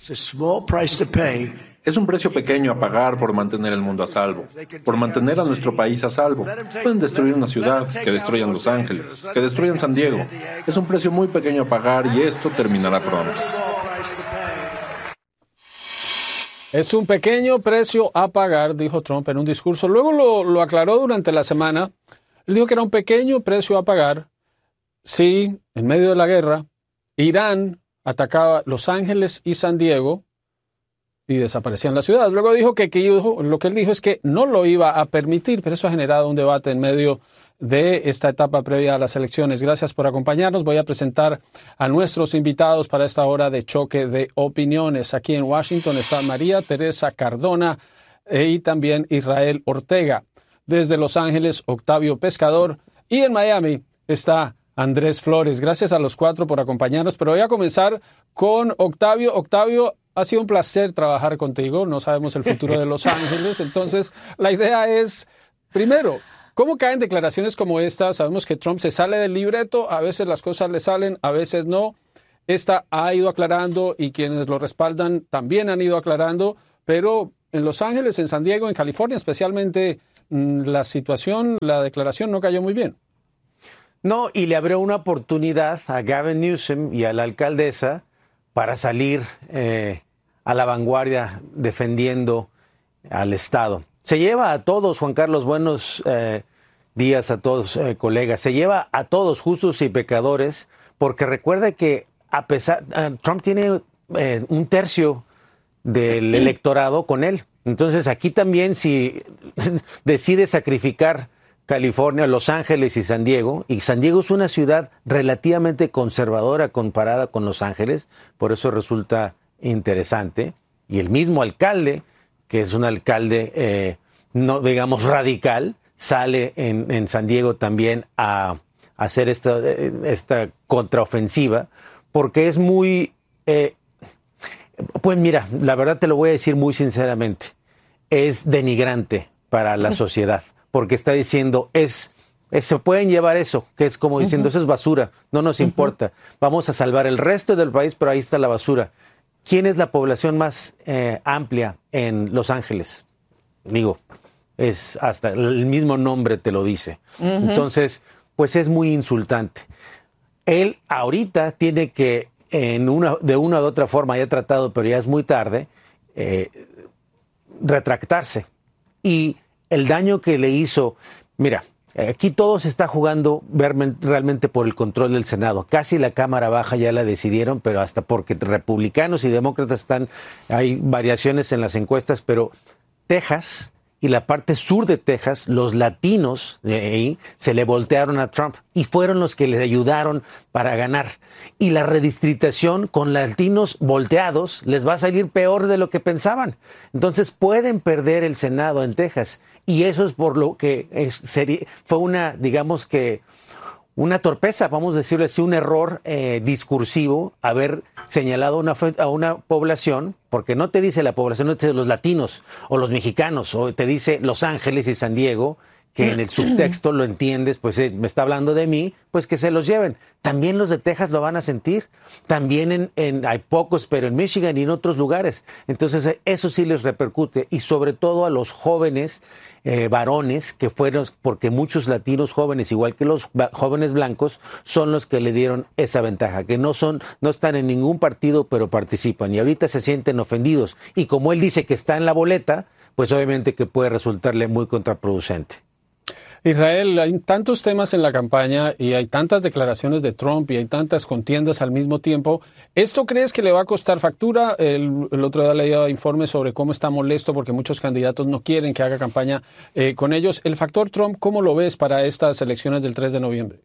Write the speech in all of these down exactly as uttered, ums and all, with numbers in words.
Es un precio pequeño a pagar por mantener el mundo a salvo, por mantener a nuestro país a salvo. Pueden destruir una ciudad, que destruyan Los Ángeles, que destruyan San Diego. Es un precio muy pequeño a pagar y esto terminará pronto. Es un pequeño precio a pagar, dijo Trump en un discurso. Luego lo, lo aclaró durante la semana. Él dijo que era un pequeño precio a pagar si, en medio de la guerra, Irán atacaba Los Ángeles y San Diego y desaparecían las ciudades. Luego dijo que, que dijo, lo que él dijo es que no lo iba a permitir, pero eso ha generado un debate en medio de esta etapa previa a las elecciones. Gracias por acompañarnos. Voy a presentar a nuestros invitados para esta hora de choque de opiniones. Aquí en Washington está María Teresa Cardona y también Israel Ortega. Desde Los Ángeles, Octavio Pescador. Y en Miami está Andrés Flores. Gracias a los cuatro por acompañarnos. Pero voy a comenzar con Octavio. Octavio, ha sido un placer trabajar contigo. No sabemos el futuro de Los Ángeles. Entonces, la idea es, primero, ¿cómo caen declaraciones como esta? Sabemos que Trump se sale del libreto. A veces las cosas le salen, a veces no. Esta ha ido aclarando y quienes lo respaldan también han ido aclarando. Pero en Los Ángeles, en San Diego, en California especialmente, la situación, la declaración no cayó muy bien. No, y le abrió una oportunidad a Gavin Newsom y a la alcaldesa para salir eh, a la vanguardia defendiendo al Estado. Se lleva a todos, Juan Carlos, buenos eh, días a todos, eh, colegas, se lleva a todos justos y pecadores, porque recuerda que a pesar, uh, Trump tiene eh, un tercio del electorado con él. Entonces aquí también si decide sacrificar California, Los Ángeles y San Diego, y San Diego es una ciudad relativamente conservadora comparada con Los Ángeles, por eso resulta interesante, y el mismo alcalde, que es un alcalde, eh, no digamos radical, sale en, en San Diego también a, a hacer esta, esta contraofensiva, porque es muy, eh, pues mira, la verdad te lo voy a decir muy sinceramente, es denigrante para la sociedad. Porque está diciendo, es, es se pueden llevar eso, que es como diciendo, uh-huh. eso es basura, no nos uh-huh. importa. Vamos a salvar el resto del país, pero ahí está la basura. ¿Quién es la población más eh, amplia en Los Ángeles? Digo, es hasta el mismo nombre te lo dice. Uh-huh. Entonces, pues es muy insultante. Él ahorita tiene que, en una, de una u otra forma, ya ha tratado, pero ya es muy tarde, eh, retractarse. Y el daño que le hizo, mira, aquí todo se está jugando realmente por el control del Senado. Casi la Cámara Baja ya la decidieron, pero hasta porque republicanos y demócratas están, hay variaciones en las encuestas, pero Texas y la parte sur de Texas, los latinos de ahí se le voltearon a Trump y fueron los que le ayudaron para ganar. Y la redistritación con latinos volteados les va a salir peor de lo que pensaban. Entonces pueden perder el Senado en Texas. Y eso es por lo que es, sería, fue una, digamos que, una torpeza, vamos a decirlo así, un error eh, discursivo, haber señalado una, a una población, porque no te dice la población, no te dice los latinos o los mexicanos, o te dice Los Ángeles y San Diego, que en el subtexto lo entiendes, pues eh, me está hablando de mí, pues que se los lleven. También los de Texas lo van a sentir, también en, en hay pocos, pero en Michigan y en otros lugares. Entonces eso sí les repercute, y sobre todo a los jóvenes eh, varones, que fueron, porque muchos latinos jóvenes, igual que los jóvenes blancos, son los que le dieron esa ventaja, que no son, no están en ningún partido, pero participan, y ahorita se sienten ofendidos. Y como él dice que está en la boleta, pues obviamente que puede resultarle muy contraproducente. Israel, hay tantos temas en la campaña y hay tantas declaraciones de Trump y hay tantas contiendas al mismo tiempo. ¿Esto crees que le va a costar factura? El, el otro día leía informes sobre cómo está molesto porque muchos candidatos no quieren que haga campaña eh, con ellos. El factor Trump, ¿cómo lo ves para estas elecciones del tres de noviembre?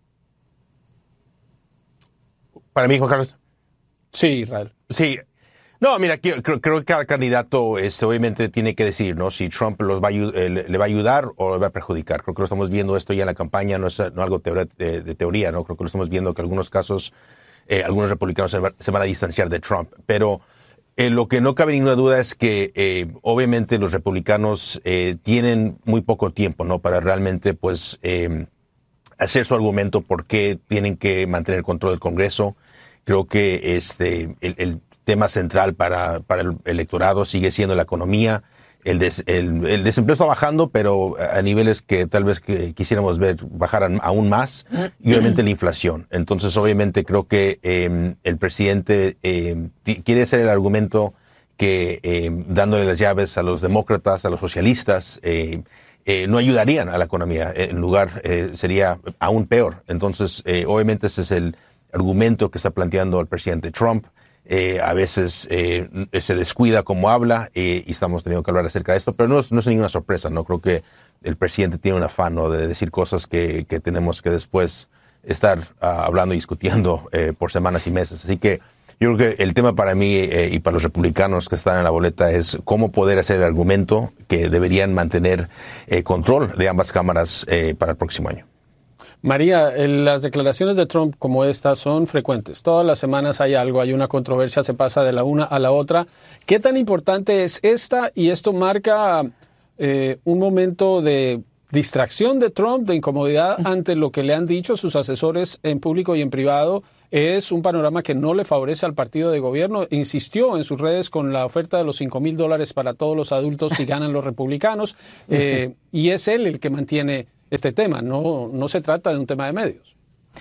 ¿Para mí, Juan Carlos? Sí, Israel. Sí. No, mira, creo, creo que cada candidato este, obviamente tiene que decir, ¿no? Si Trump los va a, eh, le va a ayudar o le va a perjudicar. Creo que lo estamos viendo esto ya en la campaña, no es no algo teoría, de, de teoría, ¿no? Creo que lo estamos viendo que en algunos casos eh, algunos republicanos se, va, se van a distanciar de Trump. Pero eh, lo que no cabe ninguna duda es que eh, obviamente los republicanos eh, tienen muy poco tiempo, ¿no? Para realmente, pues, eh, hacer su argumento por qué tienen que mantener el control del Congreso. Creo que este el, el tema central para, para el electorado sigue siendo la economía. El, des, el, el desempleo está bajando, pero a niveles que tal vez que quisiéramos ver bajaran aún más, y obviamente la inflación. Entonces, obviamente, creo que eh, el presidente eh, quiere hacer el argumento que eh, dándole las llaves a los demócratas, a los socialistas, eh, eh, no ayudarían a la economía. En lugar, eh, sería aún peor. Entonces, eh, obviamente, ese es el argumento que está planteando el presidente Trump. Eh, a veces eh, se descuida cómo habla eh, y estamos teniendo que hablar acerca de esto, pero no es, no es ninguna sorpresa, ¿no? Creo que el presidente tiene un afán, ¿no?, de decir cosas que, que tenemos que después estar uh, hablando y discutiendo eh, por semanas y meses. Así que yo creo que el tema para mí eh, y para los republicanos que están en la boleta es cómo poder hacer el argumento que deberían mantener eh, control de ambas cámaras eh, para el próximo año. María, las declaraciones de Trump como estas son frecuentes. Todas las semanas hay algo, hay una controversia, se pasa de la una a la otra. ¿Qué tan importante es esta? Y esto marca eh, un momento de distracción de Trump, de incomodidad ante lo que le han dicho sus asesores en público y en privado. Es un panorama que no le favorece al partido de gobierno. Insistió en sus redes con la oferta de los cinco mil dólares para todos los adultos si ganan los republicanos. Eh, y es él el que mantiene este tema, no, no se trata de un tema de medios.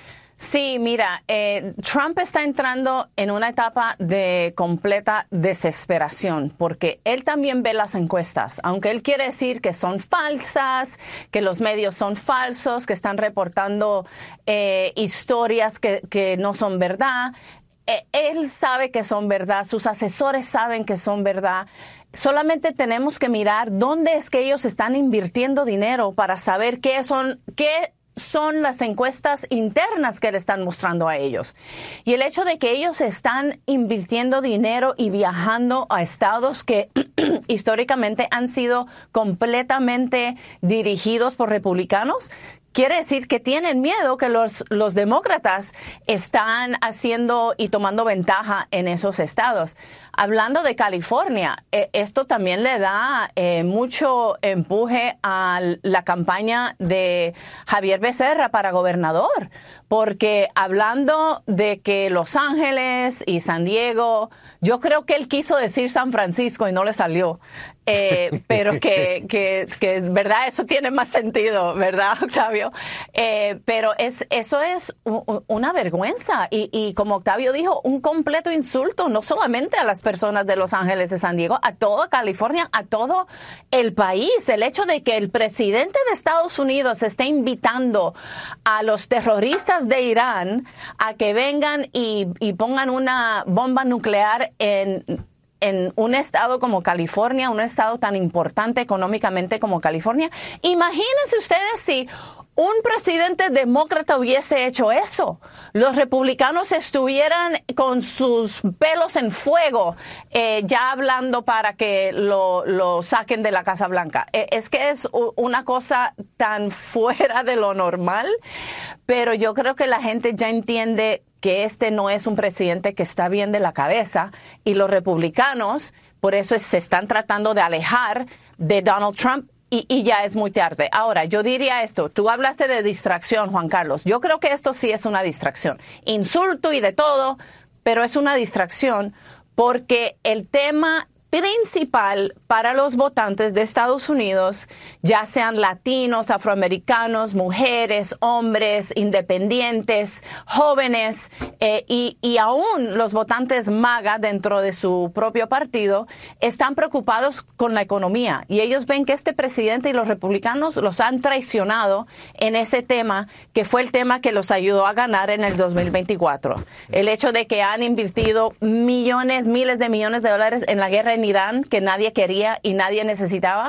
Sí, mira, eh, Trump está entrando en una etapa de completa desesperación porque él también ve las encuestas, aunque él quiere decir que son falsas, que los medios son falsos, que están reportando eh, historias que, que no son verdad. Eh, él sabe que son verdad, sus asesores saben que son verdad. Solamente tenemos que mirar dónde es que ellos están invirtiendo dinero para saber qué son, qué son las encuestas internas que le están mostrando a ellos. Y el hecho de que ellos están invirtiendo dinero y viajando a estados que históricamente han sido completamente dirigidos por republicanos, quiere decir que tienen miedo que los, los demócratas están haciendo y tomando ventaja en esos estados. Hablando de California, eh, esto también le da eh, mucho empuje a la campaña de Javier Becerra para gobernador, porque hablando de que Los Ángeles y San Diego, yo creo que él quiso decir San Francisco y no le salió. Eh, pero que, que, que, verdad, eso tiene más sentido, ¿verdad, Octavio? Eh, pero es, eso es un, una vergüenza y, y, como Octavio dijo, un completo insulto, no solamente a las personas de Los Ángeles y San Diego, a toda California, a todo el país. El hecho de que el presidente de Estados Unidos esté invitando a los terroristas de Irán a que vengan y, y pongan una bomba nuclear en en un estado como California, un estado tan importante económicamente como California. Imagínense ustedes si un presidente demócrata hubiese hecho eso. Los republicanos estuvieran con sus pelos en fuego, eh, ya hablando para que lo, lo saquen de la Casa Blanca. Eh, es que es una cosa tan fuera de lo normal, pero yo creo que la gente ya entiende que este no es un presidente que está bien de la cabeza, y los republicanos por eso se están tratando de alejar de Donald Trump, y, y ya es muy tarde. Ahora, yo diría esto, tú hablaste de distracción, Juan Carlos. Yo creo que esto sí es una distracción. Insulto y de todo, pero es una distracción porque el tema principal para los votantes de Estados Unidos, ya sean latinos, afroamericanos, mujeres, hombres, independientes, jóvenes eh, y, y aún los votantes MAGA dentro de su propio partido, están preocupados con la economía, y ellos ven que este presidente y los republicanos los han traicionado en ese tema, que fue el tema que los ayudó a ganar en el dos mil veinticuatro. El hecho de que han invertido millones, miles de millones de dólares en la guerra en Irán, que nadie quería y nadie necesitaba,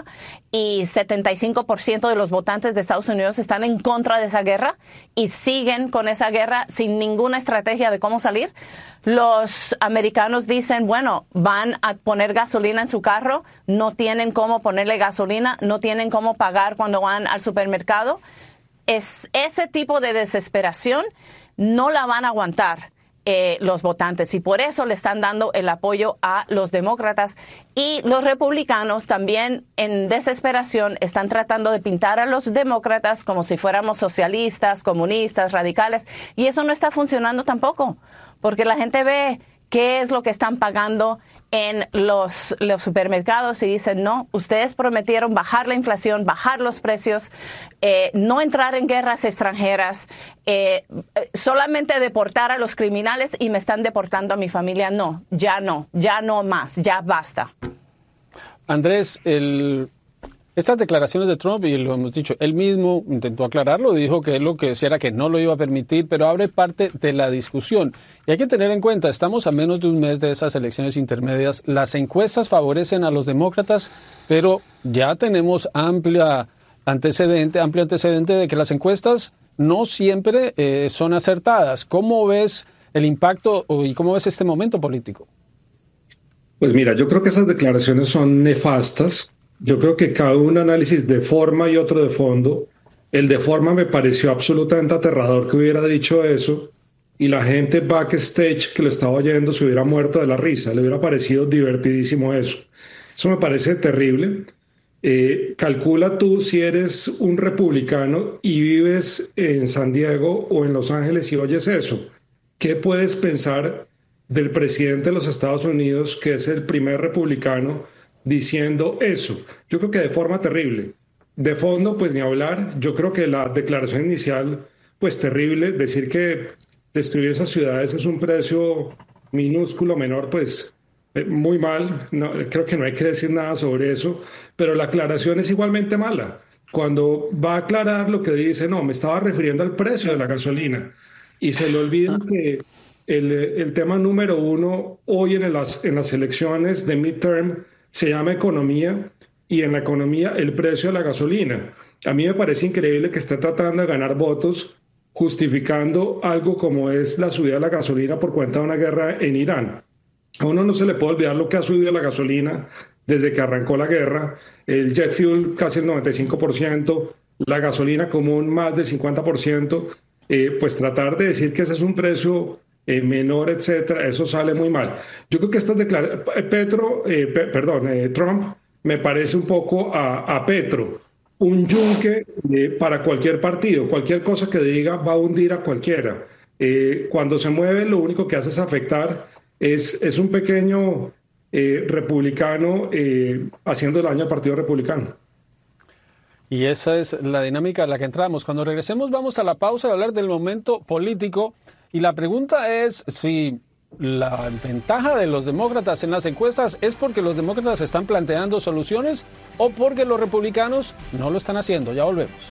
y setenta y cinco por ciento de los votantes de Estados Unidos están en contra de esa guerra y siguen con esa guerra sin ninguna estrategia de cómo salir. Los americanos dicen, bueno, van a poner gasolina en su carro, no tienen cómo ponerle gasolina, no tienen cómo pagar cuando van al supermercado. Es ese tipo de desesperación no la van a aguantar Eh, los votantes, y por eso le están dando el apoyo a los demócratas, y los republicanos también en desesperación están tratando de pintar a los demócratas como si fuéramos socialistas, comunistas, radicales, y eso no está funcionando tampoco, porque la gente ve qué es lo que están pagando en los, los supermercados y dicen, no, ustedes prometieron bajar la inflación, bajar los precios, eh, no entrar en guerras extranjeras, eh, solamente deportar a los criminales y me están deportando a mi familia. No, ya no, ya no más, ya basta. Andrés, el... estas declaraciones de Trump, y lo hemos dicho, él mismo intentó aclararlo, dijo que él lo que decía era que no lo iba a permitir, pero abre parte de la discusión. Y hay que tener en cuenta, estamos a menos de un mes de esas elecciones intermedias, las encuestas favorecen a los demócratas, pero ya tenemos amplia antecedente, amplio antecedente de que las encuestas no siempre eh, son acertadas. ¿Cómo ves el impacto y cómo ves este momento político? Pues mira, yo creo que esas declaraciones son nefastas. Yo creo que cabe un análisis de forma y otro de fondo. El de forma me pareció absolutamente aterrador que hubiera dicho eso y la gente backstage que lo estaba oyendo se hubiera muerto de la risa. Le hubiera parecido divertidísimo eso. Eso me parece terrible. Eh, calcula tú si eres un republicano y vives en San Diego o en Los Ángeles y oyes eso. ¿Qué puedes pensar del presidente de los Estados Unidos, que es el primer republicano, diciendo eso? Yo creo que de forma terrible. De fondo, pues ni hablar. Yo creo que la declaración inicial, pues terrible. Decir que destruir esas ciudades es un precio minúsculo, menor, pues eh, muy mal. No, creo que no hay que decir nada sobre eso. Pero la aclaración es igualmente mala. Cuando va a aclarar lo que dice, no, me estaba refiriendo al precio de la gasolina. Y se le olvida que el, el tema número uno hoy en las, en las elecciones de midterm se llama economía, y en la economía el precio de la gasolina. A mí me parece increíble que esté tratando de ganar votos justificando algo como es la subida de la gasolina por cuenta de una guerra en Irán. A uno no se le puede olvidar lo que ha subido la gasolina desde que arrancó la guerra. El jet fuel casi el noventa y cinco por ciento, la gasolina común más del cincuenta por ciento. Eh, pues tratar de decir que ese es un precio Eh, menor, etcétera, eso sale muy mal. Yo creo que estas declaraciones, Petro, eh, pe perdón, eh, Trump, me parece un poco a, a Petro, un yunque eh, para cualquier partido, cualquier cosa que diga va a hundir a cualquiera. Eh, cuando se mueve, lo único que hace es afectar, es, es un pequeño eh, republicano eh, haciendo daño al Partido Republicano. Y esa es la dinámica a la que entramos. Cuando regresemos vamos a la pausa a hablar del momento político. Y la pregunta es si la ventaja de los demócratas en las encuestas es porque los demócratas están planteando soluciones o porque los republicanos no lo están haciendo. Ya volvemos.